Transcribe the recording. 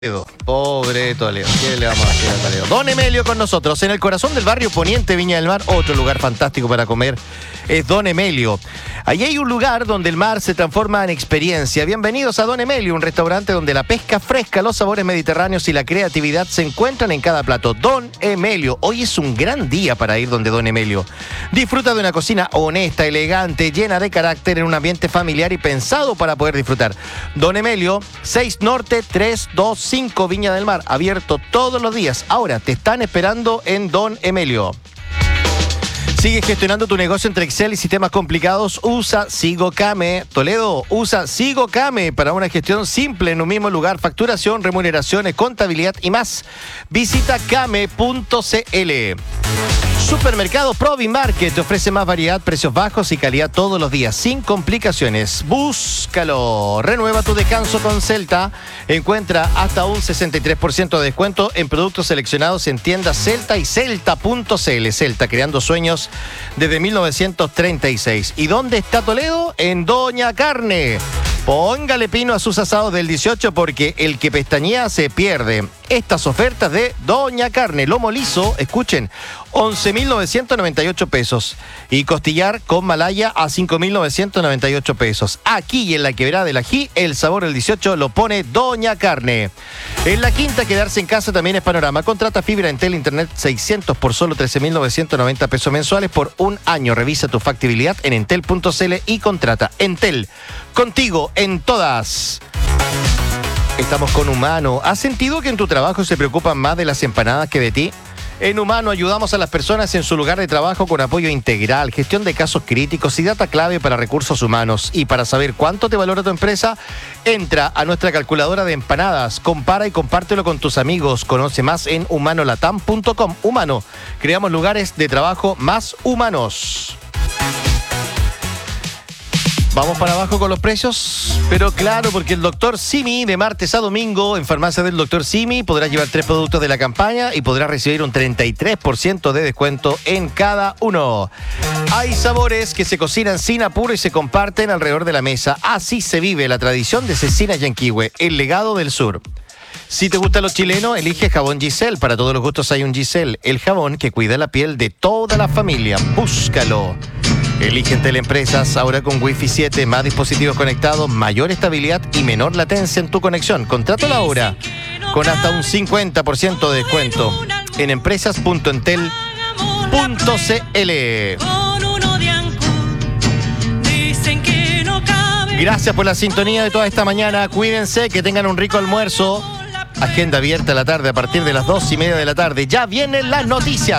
Pobre Toledo, ¿qué le vamos a hacer a Toledo? Don Emelio con nosotros, en el corazón del barrio Poniente, Viña del Mar, otro lugar fantástico para comer es Don Emelio. Allí hay un lugar donde el mar se transforma en experiencia. Bienvenidos a Don Emelio, un restaurante donde la pesca fresca, los sabores mediterráneos y la creatividad se encuentran en cada plato. Don Emelio, hoy es un gran día para ir donde Don Emelio. Disfruta de una cocina honesta, elegante, llena de carácter, en un ambiente familiar y pensado para poder disfrutar. Don Emelio, 6 Norte 325 Viña del Mar, abierto todos los días. Ahora te están esperando en Don Emelio. Sigue gestionando tu negocio entre Excel y sistemas complicados. Usa SigoCame. Toledo, usa SigoCame para una gestión simple en un mismo lugar. Facturación, remuneraciones, contabilidad y más. Visita came.cl. Supermercado Provimarket te ofrece más variedad, precios bajos y calidad todos los días, sin complicaciones. Búscalo. Renueva tu descanso con Celta. Encuentra hasta un 63% de descuento en productos seleccionados en tiendas Celta y Celta.cl. Celta, creando sueños desde 1936. ¿Y dónde está Toledo? En Doña Carne. Póngale pino a sus asados del 18 porque el que pestañea se pierde. Estas ofertas de Doña Carne, lomo liso, escuchen, 11.998 pesos. Y costillar con malaya a 5.998 pesos. Aquí en la Quebrada del Ají, el sabor del 18 lo pone Doña Carne. En la Quinta, quedarse en casa también es panorama. Contrata fibra Entel Internet 600 por solo 13.990 pesos mensuales por un año. Revisa tu factibilidad en entel.cl y contrata. Entel, contigo en todas. Estamos con Humano. ¿Has sentido que en tu trabajo se preocupan más de las empanadas que de ti? En Humano ayudamos a las personas en su lugar de trabajo con apoyo integral, gestión de casos críticos y data clave para recursos humanos. Y para saber cuánto te valora tu empresa, entra a nuestra calculadora de empanadas, compara y compártelo con tus amigos. Conoce más en humanolatam.com. Humano, creamos lugares de trabajo más humanos. Vamos para abajo con los precios, pero claro, porque el Dr. Simi de martes a domingo en farmacia del Dr. Simi podrá llevar 3 productos de la campaña y podrá recibir un 33% de descuento en cada uno. Hay sabores que se cocinan sin apuro y se comparten alrededor de la mesa. Así se vive la tradición de Cecina Yanquihue, el legado del sur. Si te gusta lo chileno, elige jabón Giselle. Para todos los gustos hay un Giselle, el jabón que cuida la piel de toda la familia. Búscalo. Elige en Teleempresas, ahora con Wi-Fi 7, más dispositivos conectados, mayor estabilidad y menor latencia en tu conexión. Contrátalo ahora con hasta un 50% de descuento en empresas.entel.cl. Gracias por la sintonía de toda esta mañana. Cuídense, que tengan un rico almuerzo. Agenda abierta a la tarde a partir de las 2:30 de la tarde. Ya vienen las noticias.